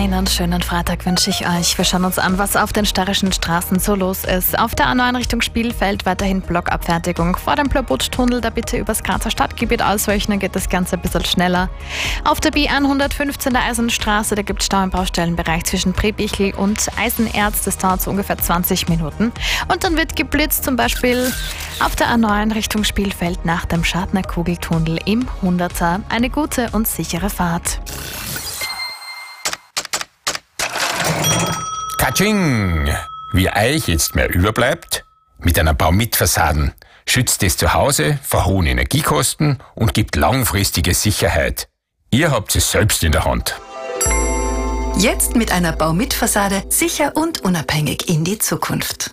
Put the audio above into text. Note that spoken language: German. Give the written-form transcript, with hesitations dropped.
Einen schönen Freitag wünsche ich euch. Wir schauen uns an, was auf den störrischen Straßen so los ist. Auf der A9 Richtung Spielfeld weiterhin Blockabfertigung. Vor dem Plobuttunnel da bitte übers Grazer Stadtgebiet ausweichen, dann geht das Ganze ein bisschen schneller. Auf der B115 der Eisenstraße, da gibt es Stau im Baustellenbereich zwischen Prebichel und Eisenerz. Das dauert so ungefähr 20 Minuten. Und dann wird geblitzt, zum Beispiel auf der A9 Richtung Spielfeld nach dem Schadner Kugeltunnel im 100er. Eine gute und sichere Fahrt. Katsching! Wie euch jetzt mehr überbleibt? Mit einer Baumitfassaden schützt es zu Hause vor hohen Energiekosten und gibt langfristige Sicherheit. Ihr habt es selbst in der Hand. Jetzt mit einer Baumitfassade sicher und unabhängig in die Zukunft.